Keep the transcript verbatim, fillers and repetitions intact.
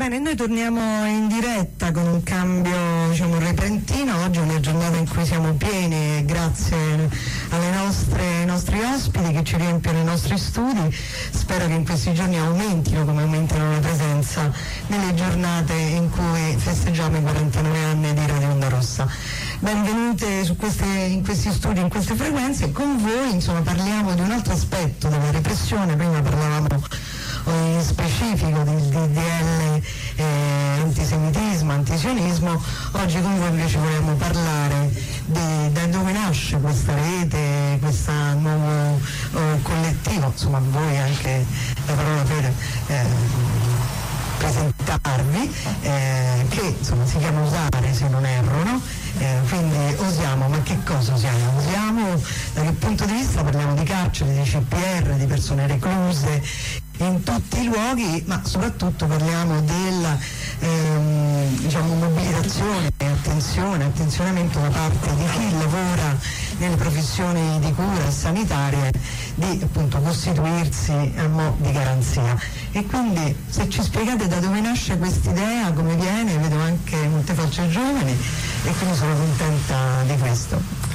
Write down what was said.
Bene, noi torniamo in diretta con un cambio, diciamo, repentino. Oggi è una giornata in cui siamo pieni grazie alle nostre, ai nostri ospiti che ci riempiono i nostri studi. Spero che in questi giorni aumentino come aumentano la presenza nelle giornate in cui festeggiamo i quarantanove anni di Radio Onda Rossa. Benvenute su queste, in questi studi, in queste frequenze. Con voi, insomma, parliamo di un altro aspetto della repressione. Prima parlavamo in specifico del D D L eh, antisemitismo, antisionismo. Oggi con voi invece vogliamo parlare di, da dove nasce questa rete, questo nuovo eh, collettivo, insomma voi anche la parola per eh, presentarvi, eh, che insomma si chiama Osare se non erro, no? Eh, quindi osiamo, ma che cosa osiamo? Osiamo da che punto di vista? Parliamo di carceri, di C P R, di persone recluse in tutti i luoghi, ma soprattutto parliamo della ehm, diciamo, mobilitazione, attenzione, attenzionamento da parte di chi lavora nelle professioni di cura sanitarie di appunto costituirsi a mo' di garanzia. E quindi se ci spiegate da dove nasce quest'idea, come viene, vedo anche molte facce giovani e quindi sono contenta di questo.